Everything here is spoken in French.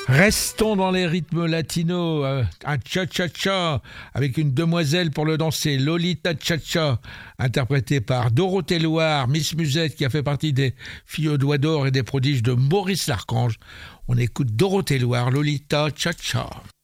Restons dans les rythmes latinos, un cha-cha-cha, avec une demoiselle pour le danser, Lolita Cha-Cha, interprétée par Dorothée Loire, Miss Musette, qui a fait partie des filles aux doigts d'or et des prodiges de Maurice Larchange. On écoute Dorothée Loire, Lolita Cha-Cha.